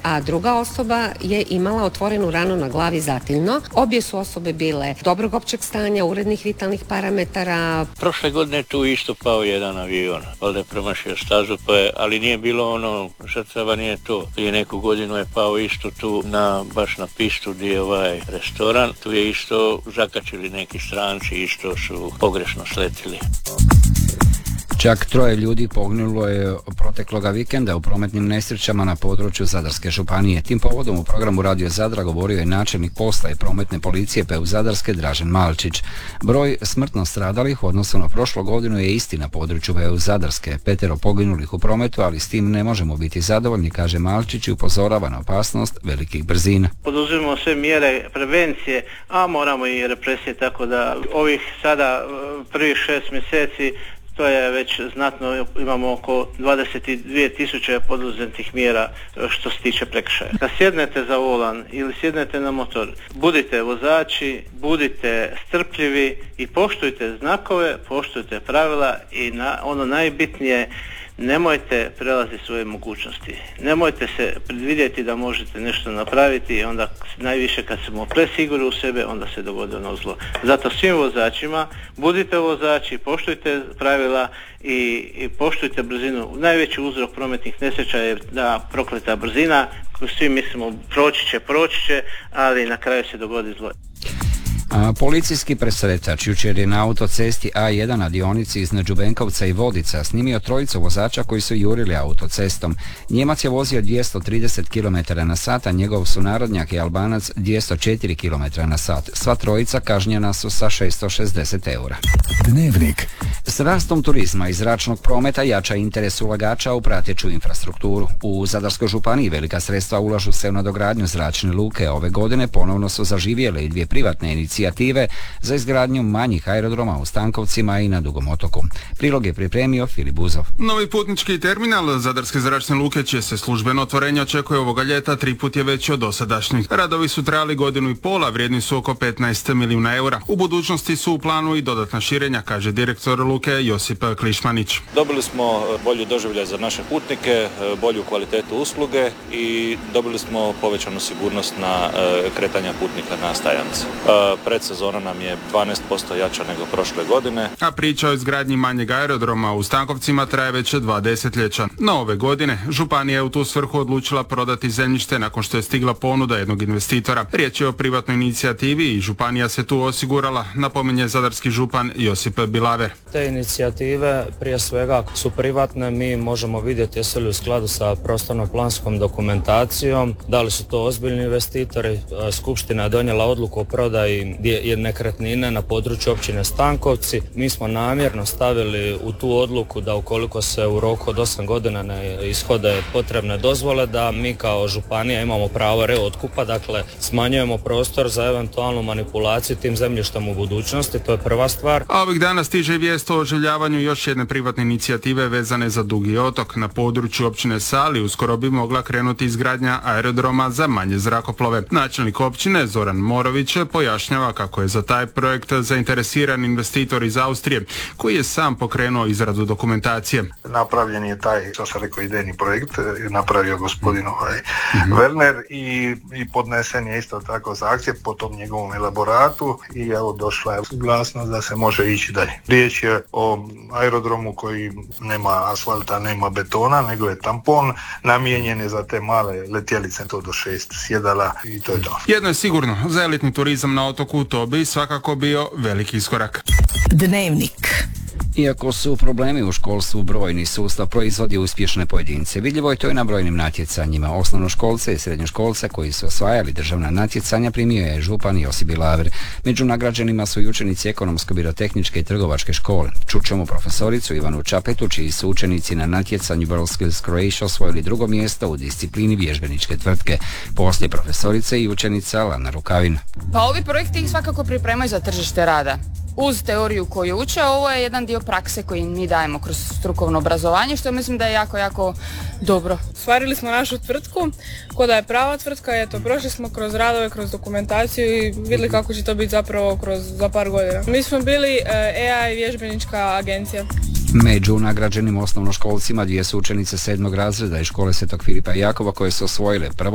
a druga osoba je imala otvorenu ranu na glavi zatiljno. Obje su osobe bile dobrog općeg stanja, urednih vitalnih parametara. Prošle godine tu isto pao jedan avion, valjda je promašio stazu, ali nije bilo ono, žrtava nije to. Prije neku godinu je pao isto tu baš na pistu gdje je ovaj restoran. Tu je isto zakačili neki stranci, isto su pogrešno sletili. Čak 3 ljudi poginulo je protekloga vikenda u prometnim nesrećama na području Zadarske županije. Tim povodom u programu Radio Zadra govorio je načelnik postaje prometne policije PU Zadarske Dražen Malčić. Broj smrtno stradalih u odnosu na prošlu godinu je isti na području PU Zadarske. 5 poginulih u prometu, ali s tim ne možemo biti zadovoljni, kaže Malčić i upozorava na opasnost velikih brzina. Poduzimamo sve mjere prevencije, a moramo i represije, tako da ovih sada prvih 6 mjeseci to je već znatno, imamo oko 22.000 poduzetih mjera što se tiče prekršaja. Kad sjednete za volan ili sjednete na motor, budite vozači, budite strpljivi i poštujte znakove, poštujte pravila i ono najbitnije, nemojte prelaziti svoje mogućnosti. Nemojte se predvidjeti da možete nešto napraviti i onda najviše kad smo presigurni u sebe, onda se dogodi ono zlo. Zato svim vozačima, budite vozači, poštujte pravila i poštujte brzinu. Najveći uzrok prometnih nesreća je da prokleta brzina, koju svi mislimo proći će, ali na kraju se dogodi zlo. Policijski presretač jučer je na autocesti A1 na dionici između Benkovca i Vodica snimio 3 vozača koji su jurili autocestom. Njemac je vozio 230 km na sat, a njegov sunarodnjak je Albanac 204 km na sat. Sva 3 kažnjena su sa 660 eura. Dnevnik. S rastom turizma i zračnog prometa jača interes ulagača u prateću infrastrukturu. U Zadarskoj županiji velika sredstva ulažu se u nadogradnju zračne luke. Ove godine ponovno su zaživjele i 2 privatne inicijative za izgradnju manjih aerodroma u Stankovcima i na Dugom otoku. Prilog je pripremio Filip Buzov. Novi putnički terminal Zadarske zračne luke čije se službeno otvorenje očekuje ovoga ljeta 3 put je veći od dosadašnjih. Radovi su trajali 1,5 godinu, a vrijedni su oko 15 milijuna eura. U budućnosti su u planu i dodatna širenja, kaže direktor luke Josip Klišmanić. Dobili smo bolju doživljaj za naše putnike, bolju kvalitetu usluge i dobili smo povećanu sigurnost na kretanja putnika na stajance. Predsezona nam je 12% jača nego prošle godine. A priča o izgradnji manjeg aerodroma u Stankovcima traje već 2 desetljeća. No ove godine županija je u tu svrhu odlučila prodati zemljište nakon što je stigla ponuda jednog investitora. Riječ je o privatnoj inicijativi i županija se tu osigurala, napominje zadarski župan Josip Bilaver. Te inicijative prije svega su privatne, mi možemo vidjeti jesu li u skladu sa prostorno-planskom dokumentacijom, da li su to ozbiljni investitori. Skupština je donijela odluku o prodaji nekretnine na području općine Stankovci. Mi smo namjerno stavili u tu odluku da ukoliko se u roku od 8 godina ne ishode potrebne dozvole, da mi kao županija imamo pravo reotkupa, dakle smanjujemo prostor za eventualnu manipulaciju tim zemljištem u budućnosti, to je prva stvar. A ovih dana stiže vijest o oživljavanju još jedne privatne inicijative vezane za Dugi otok. Na području općine Sali uskoro bi mogla krenuti izgradnja aerodroma za manje zrakoplove. Načelnik općine Zoran Morović pojašnjava kako je za taj projekt zainteresiran investitor iz Austrije, koji je sam pokrenuo izradu dokumentacije. Napravljen je taj, što sam rekao, idejni projekt, napravio gospodin Werner i podnesen je isto tako za akcije po tom njegovom elaboratu i evo došla je suglasnost da se može ići dalje. Riječ je o aerodromu koji nema asfalta, nema betona, nego je tampon, namijenjen je za te male letjelice, to do 6 sjedala i to je to. Jedno je sigurno, za elitni turizam na otoku to bi svakako bio veliki iskorak. Dnevnik. Iako su problemi u školstvu brojni, sustav proizvodi uspješne pojedince. Vidljivo je to i na brojnim natjecanjima. Osnovnoškolce i srednjoškolce koji su osvajali državna natjecanja primio je župan Josip Bilaver. Među nagrađenima su i učenici Ekonomsko-birotehničke i trgovačke škole. Čućemo profesoricu Ivanu Čapetu, čiji su učenici na natjecanju WorldSkills Croatia osvojili 2. mjesto u disciplini vježbeničke tvrtke. Poslije profesorice i učenica Lana Rukavin. Pa ovi projekti ih svakako pripremaju za tržište rada. Uz teoriju koju uče, ovo je jedan dio prakse koji mi dajemo kroz strukovno obrazovanje, što mislim da je jako, jako dobro. Stvarili smo našu tvrtku, ko da je prava tvrtka, prošli smo kroz radove, kroz dokumentaciju i vidjeli kako će to biti zapravo za par godina. Mi smo bili AI vježbenička agencija. Među nagrađenim osnovnoškolcima 2 su učenice 7. razreda iz škole Svetog Filipa i Jakova koje su osvojile prvo